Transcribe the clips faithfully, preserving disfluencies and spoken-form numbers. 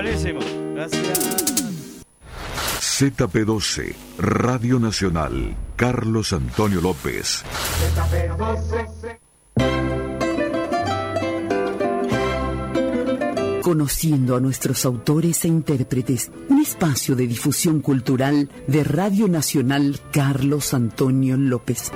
Buenísimo. Gracias. Z P doce, Radio Nacional, Carlos Antonio López. Z P doce. Conociendo a nuestros autores e intérpretes, un espacio de difusión cultural de Radio Nacional Carlos Antonio López.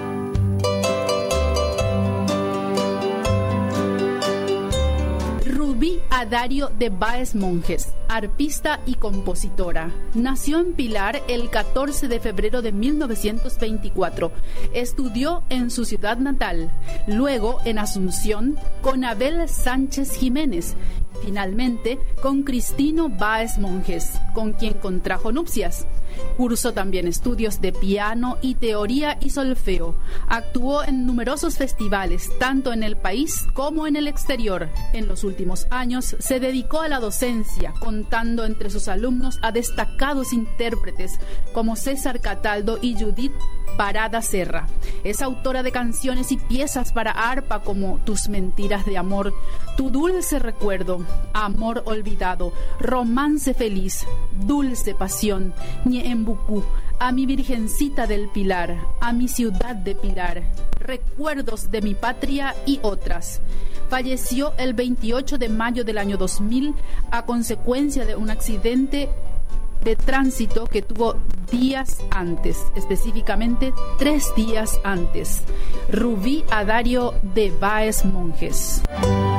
Rubí Adario de Báez Monjes, arpista y compositora. Nació en Pilar el catorce de febrero de mil novecientos veinticuatro. Estudió en su ciudad natal, luego en Asunción con Abel Sánchez Jiménez, finalmente con Cristino Báez Monjes, con quien contrajo nupcias. Cursó también estudios de piano y teoría y solfeo. Actuó en numerosos festivales, tanto en el país como en el exterior. En los últimos años se dedicó a la docencia, contando entre sus alumnos a destacados intérpretes como César Cataldo y Judith Parada Serra. Es autora de canciones y piezas para arpa como Tus mentiras de amor, Tu dulce recuerdo, Amor olvidado, Romance feliz, Dulce pasión, Ñeembucú, A mi Virgencita del Pilar, A mi ciudad de Pilar, Recuerdos de mi patria y otras. Falleció el veintiocho de mayo del año dos mil a consecuencia de un accidente de tránsito que tuvo días antes, específicamente tres días antes. Rubí Adario de Báez Monjes.